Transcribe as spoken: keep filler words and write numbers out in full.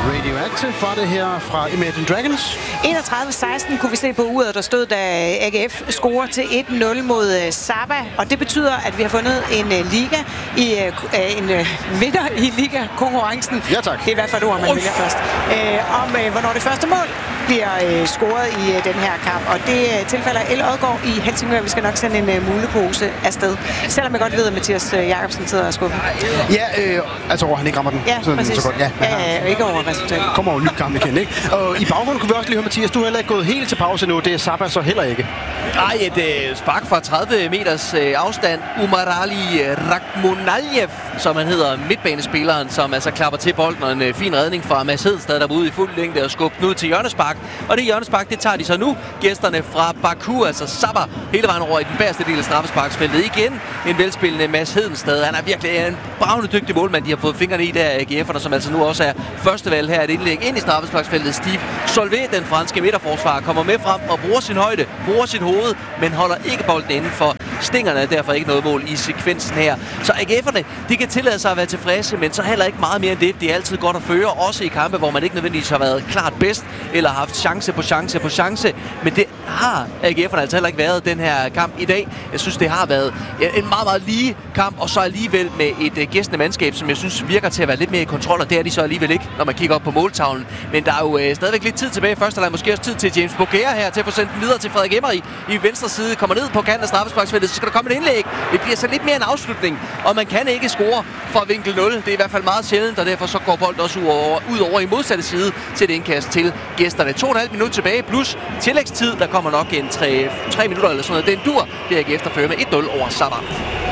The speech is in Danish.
Radioactive var det her fra Imagine Dragons. enogtredive seksten kunne vi se på uret, der stod, da A G F scorer til et nul mod Saba. Og det betyder, at vi har fundet en uh, liga i uh, en uh, vinder i liga-konkurrencen. Ja, tak. Det er i hvert fald ord, man vælger først. Uh, om uh, hvornår det første mål bliver uh, scoret i uh, den her kamp. Og det uh, tilfælder El Odgaard i Helsingør. Vi skal nok sende en uh, mulepose afsted. Selvom jeg godt ved, at Mathias uh, Jacobsen sidder og skubber. Ja, øh, altså over, han ikke rammer den. Ja, sådan, præcis. så godt. Ja, ja, ja, ikke over resultatet. Kommer jo en ny kamp igen, ikke? Og i baggrunden kunne vi også lige høre, Mathias, du er heller ikke gået helt til pause nu. Det er Saba så heller ikke. Nej, et øh, spark fra tredive meters øh, afstand. Umarali Rakhmonaljev, som han hedder, midtbanespilleren, som altså klapper til bolden, og en øh, fin redning fra Mads Hedensted, der var ude i fuld længde og skubber ud til hjørnespark. Og det hjørnespark, det tager de så nu, gæsterne fra Baku, altså Saba, hele vejen over i den bagerste del af straffesparksfeltet. Igen en velspillende Mads Hedensted. Han er virkelig en bravende dygtig målmand, de har fået fingrene i der af A G F'erne, som altså nu også er førstevalg her. Et indlæg ind i straffesparksfeltet. Steve Solvay, den franske midterforsvarer, kommer med frem og bruger sin højde, bruger sit hoved, men holder ikke bolden inden for stingerne, derfor ikke noget mål i sekvensen her. Så A G F'erne, de kan tillade sig at være tilfredse, men så heller ikke meget mere end det. Det er altid godt at føre, også i kampe, hvor man ikke nødvendigvis har været klart bedst, eller haft chance på chance på chance. Men det har A G F'erne altså heller ikke været den her kamp i dag. Jeg synes, det har været en meget, meget lige kamp, og så alligevel med et uh, gæstende mandskab, som jeg synes virker til at være lidt mere i kontrol, og det er de så alligevel ikke, når man kigger op på måltavlen. Men der er jo uh, stadigvæk lidt tid tilbage. Først er der måske også tid til James Bogea her, til at få sendt den videre til Frederik Emery i venstre side, kommer ned på kanten af straffesparksfeltet, så skal der komme et indlæg. Det bliver så lidt mere en afslutning, og man kan ikke score fra vinkel nul. Det er i hvert fald meget sjældent, og derfor så går bolden også ud over, ud over i modsatte side til et indkast til gæsterne. To og et halvt minut tilbage, plus tillægstid. Der kommer nok en tre, tre minutter eller sådan noget. Den dur, det er A G F, der fører med et nul over Saba.